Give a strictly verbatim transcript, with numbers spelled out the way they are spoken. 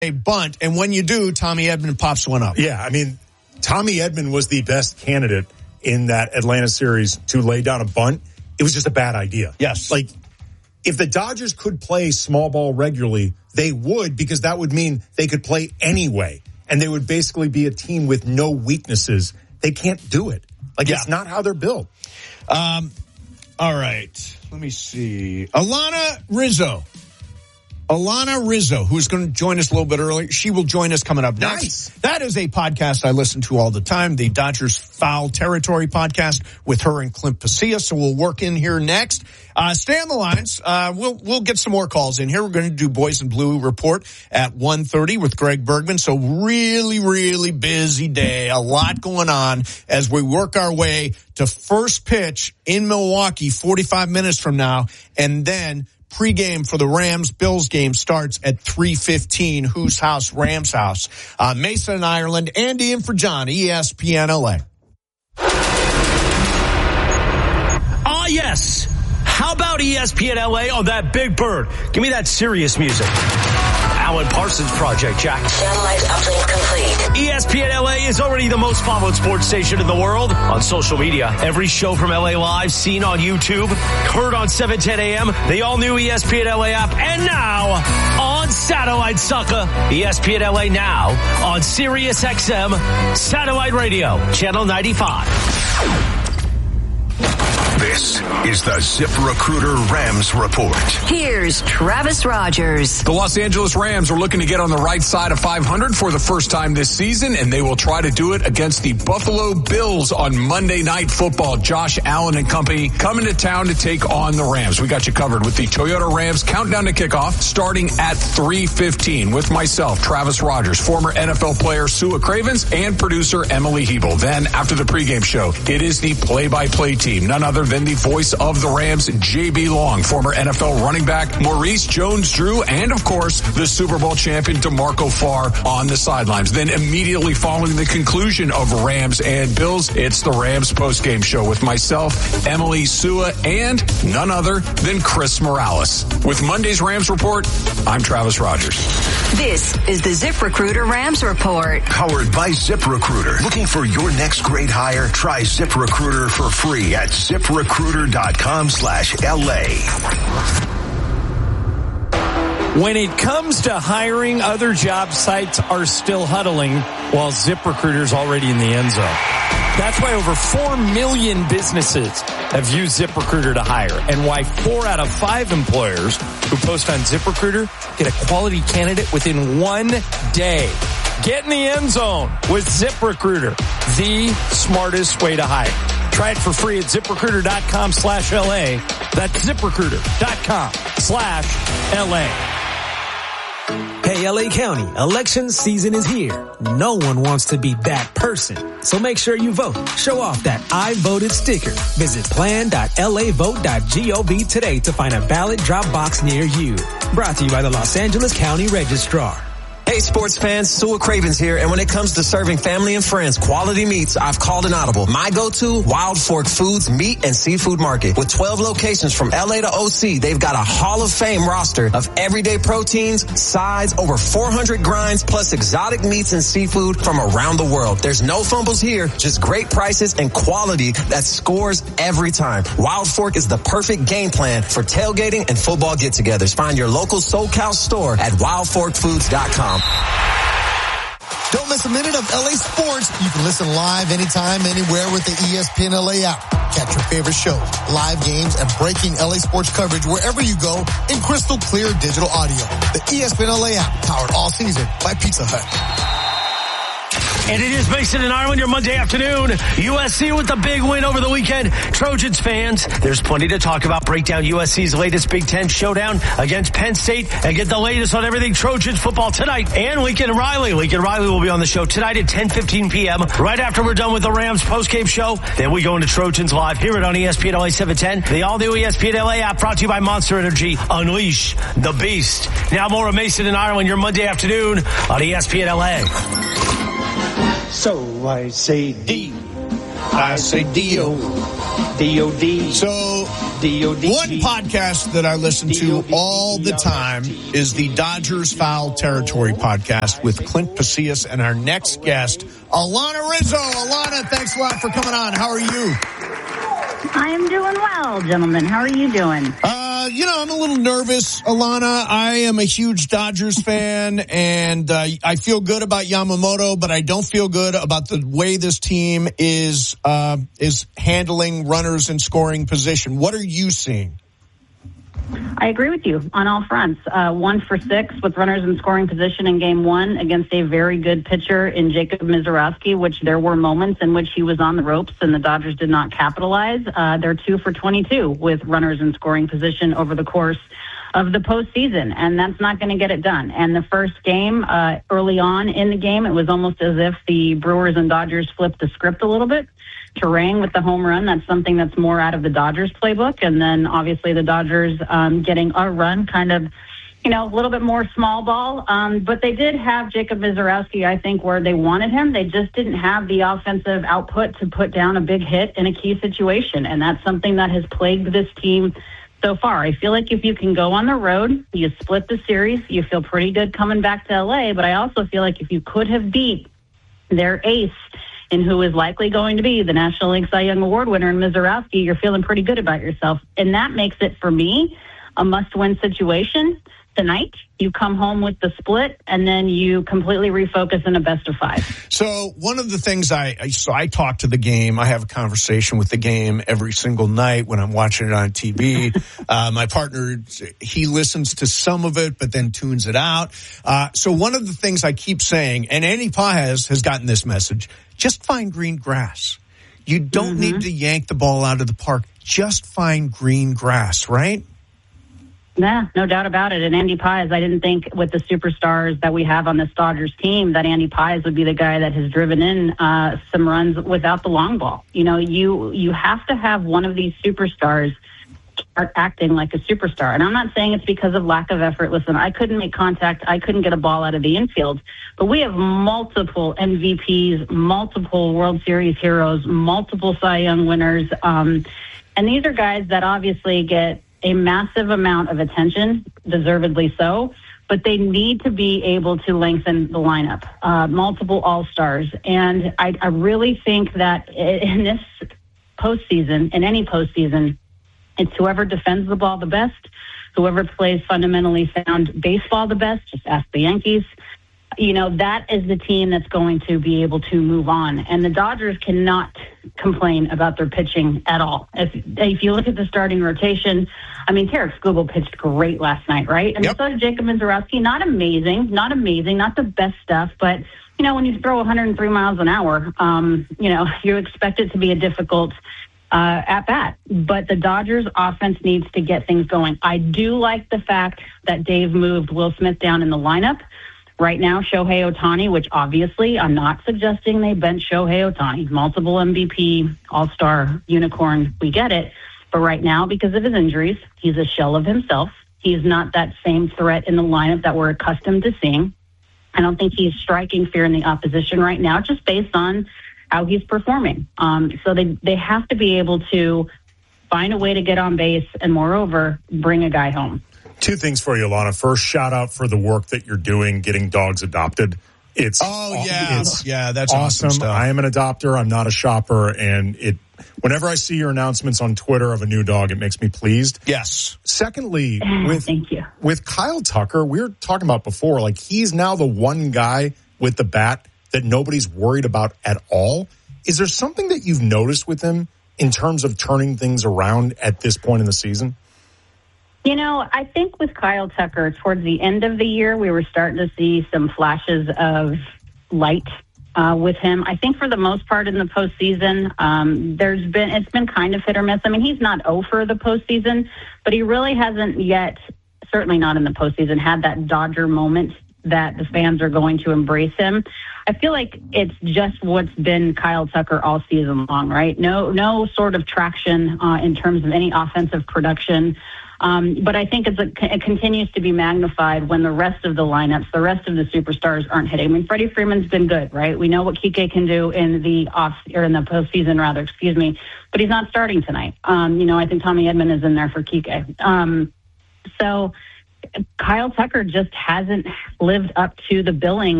a bunt, and when you do, Tommy Edman pops one up. Yeah, I mean, Tommy Edman was the best candidate in that Atlanta series to lay down a bunt. It was just a bad idea. Yes. Like, if the Dodgers could play small ball regularly, they would, because that would mean they could play anyway, and they would basically be a team with no weaknesses. They can't do it. Like, yeah. It's not how they're built. Um, all right. Let me see. Alana Rizzo. Alana Rizzo, who's going to join us a little bit early. She will join us coming up next. Nice. That is a podcast I listen to all the time, the Dodgers Foul Territory podcast with her and Clint Pasilla. So we'll work in here next. Uh, stay on the lines. Uh, we'll, we'll get some more calls in here. We're going to do Boys in Blue report at one thirty with Greg Bergman. So really, really busy day. A lot going on as we work our way to first pitch in Milwaukee forty-five minutes from now. And then pregame for the Rams-Bills game starts at three fifteen. Whose house? Rams' house. Uh, Mason in Ireland. Andy in for John, E S P N L A. Ah, yes. How about E S P N L A on that big bird? Give me that serious music. Alan Parsons Project, Jack. Satellite uplink complete. E S P N L A is already the most followed sports station in the world. On social media, every show from L A Live seen on YouTube, heard on seven ten a.m., the all-new E S P N L A app, and now on satellite, sucker. E S P N L A now on Sirius X M Satellite Radio, Channel ninety-five. This is the ZipRecruiter Rams Report. Here's Travis Rogers. The Los Angeles Rams are looking to get on the right side of five hundred for the first time this season, and they will try to do it against the Buffalo Bills on Monday Night Football. Josh Allen and company coming to town to take on the Rams. We got you covered with the Toyota Rams countdown to kickoff starting at three fifteen with myself, Travis Rogers, former N F L player Sua Cravens, and producer Emily Hebel. Then after the pregame show, it is the play-by-play team, none other than the voice of the Rams, J B Long, former N F L running back Maurice Jones-Drew, and of course, the Super Bowl champion DeMarco Farr on the sidelines. Then immediately following the conclusion of Rams and Bills, it's the Rams postgame show with myself, Emily, Sua, and none other than Chris Morales. With Monday's Rams Report, I'm Travis Rogers. This is the ZipRecruiter Rams Report. Powered by ZipRecruiter. Looking for your next great hire? Try ZipRecruiter for free at ZipRecruiter.com slash LA. When it comes to hiring, other job sites are still huddling while ZipRecruiter's already in the end zone. That's why over four million businesses have used ZipRecruiter to hire, and why four out of five employers who post on ZipRecruiter get a quality candidate within one day. Get in the end zone with ZipRecruiter, the smartest way to hire. Try it for free at ZipRecruiter.com slash LA. That's ZipRecruiter.com slash LA. Hey, L A County, election season is here. No one wants to be that person. So make sure you vote. Show off that I voted sticker. Visit plan dot L A vote dot gov today to find a ballot drop box near you. Brought to you by the Los Angeles County Registrar. Hey sports fans, Sua Cravens here, and when it comes to serving family and friends quality meats, I've called an audible. My go-to, Wild Fork Foods Meat and Seafood Market. With twelve locations from L A to O C, they've got a Hall of Fame roster of everyday proteins, sides, over four hundred grinds, plus exotic meats and seafood from around the world. There's no fumbles here, just great prices and quality that scores every time. Wild Fork is the perfect game plan for tailgating and football get-togethers. Find your local SoCal store at wild fork foods dot com. Don't miss a minute of L A sports. You can listen live anytime, anywhere with the E S P N L A app. Catch your favorite shows, live games, and breaking L A sports coverage wherever you go in crystal clear digital audio. The E S P N L A app, powered all season by Pizza Hut. And it is Mason in Ireland, your Monday afternoon. U S C with the big win over the weekend. Trojans fans, there's plenty to talk about. Break down U S C's latest Big Ten showdown against Penn State and get the latest on everything Trojans football tonight. And Lincoln Riley. Lincoln Riley will be on the show tonight at ten fifteen p.m. right after we're done with the Rams postgame show. Then we go into Trojans Live. Hear it on E S P N L A seven ten. The all-new E S P N L A app brought to you by Monster Energy. Unleash the beast. Now more of Mason in Ireland, your Monday afternoon on E S P N L A. So I say D. I say D O. D O D. So One podcast that I listen to all the time is the Dodgers Foul Territory podcast with Clint Pasillas and our next guest, Alana Rizzo. Alana, thanks a lot for coming on. How are you? I am doing well, gentlemen. How are you doing? Uh, you know, I'm a little nervous, Alana. I am a huge Dodgers fan, and uh, I feel good about Yamamoto, but I don't feel good about the way this team is uh, is handling runners in scoring position. What are you seeing? I agree with you on all fronts. Uh, one for six with runners in scoring position in game one against a very good pitcher in Jacob Misiorowski, which there were moments in which he was on the ropes and the Dodgers did not capitalize. Uh, they're two for twenty-two with runners in scoring position over the course of the postseason, and that's not going to get it done. And the first game, uh, early on in the game, it was almost as if the Brewers and Dodgers flipped the script a little bit. Turang with the home run, that's something that's more out of the Dodgers playbook. And then obviously the Dodgers um, getting a run, kind of, you know, a little bit more small ball. Um, but they did have Jacob Misiorowski, I think, where they wanted him. They just didn't have the offensive output to put down a big hit in a key situation. And that's something that has plagued this team so far. I feel like if you can go on the road, you split the series, you feel pretty good coming back to L A. But I also feel like if you could have beat their ace, and who is likely going to be the National League Cy Young Award winner in Misiorowski, you're feeling pretty good about yourself. And that makes it, for me, a must-win situation. Tonight, you come home with the split, and then you completely refocus in a best of five. So one of the things I, so I talk to the game. I have a conversation with the game every single night when I'm watching it on T V. uh, my partner, he listens to some of it, but then tunes it out. Uh, so one of the things I keep saying, and Andy Paez has gotten this message, just find green grass. You don't mm-hmm. need to yank the ball out of the park. Just find green grass, right? Yeah, no doubt about it. And Andy Paez, I didn't think with the superstars that we have on this Dodgers team that Andy Paez would be the guy that has driven in uh, some runs without the long ball. You know, you you have to have one of these superstars start acting like a superstar. And I'm not saying it's because of lack of effort. Listen, I couldn't make contact. I couldn't get a ball out of the infield. But we have multiple M V Ps, multiple World Series heroes, multiple Cy Young winners. Um, and these are guys that obviously get a massive amount of attention, deservedly so, but they need to be able to lengthen the lineup, uh, multiple all-stars. And I, I really think that in this postseason, in any postseason, it's whoever defends the ball the best, whoever plays fundamentally sound baseball the best, just ask the Yankees. You know, that is the team that's going to be able to move on. And the Dodgers cannot complain about their pitching at all. If if you look at the starting rotation, I mean, Tarik Skubal pitched great last night, right? And yep. so did Jacob Misiorowski. Not amazing, not amazing, not the best stuff, but, you know, when you throw one hundred three miles an hour, um, you know, you expect it to be a difficult uh, at bat. But the Dodgers offense needs to get things going. I do like the fact that Dave moved Will Smith down in the lineup. Right now, Shohei Ohtani, which obviously I'm not suggesting they bench Shohei Ohtani, multiple M V P, all-star, unicorn, we get it. But right now, because of his injuries, he's a shell of himself. He's not that same threat in the lineup that we're accustomed to seeing. I don't think he's striking fear in the opposition right now, just based on how he's performing. Um, so they, they have to be able to find a way to get on base and, moreover, bring a guy home. Two things for you, Alana. First, shout out for the work that you're doing getting dogs adopted. It's oh yeah, it's yeah, that's awesome. awesome stuff. I am an adopter. I'm not a shopper, and it. Whenever I see your announcements on Twitter of a new dog, it makes me pleased. Yes. Secondly, with Thank you. with Kyle Tucker, we were talking about before. Like he's now the one guy with the bat that nobody's worried about at all. Is there something that you've noticed with him in terms of turning things around at this point in the season? You know, I think with Kyle Tucker, towards the end of the year, we were starting to see some flashes of light uh, with him. I think for the most part in the postseason, um, there's been it's been kind of hit or miss. I mean, he's not oh for the postseason, but he really hasn't yet, certainly not in the postseason, had that Dodger moment that the fans are going to embrace him. I feel like it's just what's been Kyle Tucker all season long, right? No, no sort of traction uh, in terms of any offensive production. Um, but I think it's a, it continues to be magnified when the rest of the lineups, the rest of the superstars aren't hitting. I mean, Freddie Freeman's been good, right? We know what Kike can do in the off or in the postseason, rather, excuse me. But he's not starting tonight. Um, you know, I think Tommy Edman is in there for Kike. Um, so Kyle Tucker just hasn't lived up to the billing